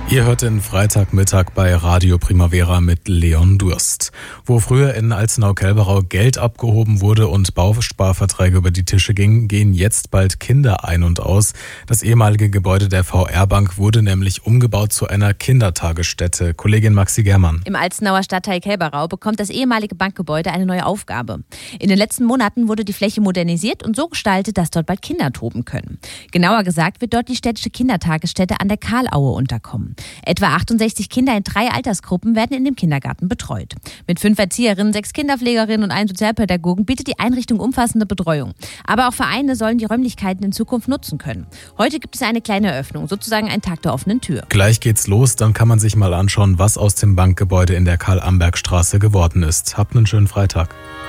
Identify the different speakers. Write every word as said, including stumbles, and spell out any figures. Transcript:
Speaker 1: Ihr hört den Freitagmittag bei Radio Primavera mit Leon Durst. Wo früher in Alzenau-Kelberau Geld abgehoben wurde und Bausparverträge über die Tische gingen, gehen jetzt bald Kinder ein und aus. Das ehemalige Gebäude der V R-Bank wurde nämlich umgebaut zu einer Kindertagesstätte. Kollegin Maxi Germann.
Speaker 2: Im Alzenauer Stadtteil Kelberau bekommt das ehemalige Bankgebäude eine neue Aufgabe. In den letzten Monaten wurde die Fläche modernisiert und so gestaltet, dass dort bald Kinder toben können. Genauer gesagt wird dort die städtische Kindertagesstätte an der Karlaue unterkommen. Etwa achtundsechzig Kinder in drei Altersgruppen werden in dem Kindergarten betreut. Mit fünf Erzieherinnen, sechs Kinderpflegerinnen und einem Sozialpädagogen bietet die Einrichtung umfassende Betreuung. Aber auch Vereine sollen die Räumlichkeiten in Zukunft nutzen können. Heute gibt es eine kleine Eröffnung, sozusagen ein Tag der offenen Tür.
Speaker 1: Gleich geht's los, dann kann man sich mal anschauen, was aus dem Bankgebäude in der Karl-Amberg-Straße geworden ist. Habt einen schönen Freitag.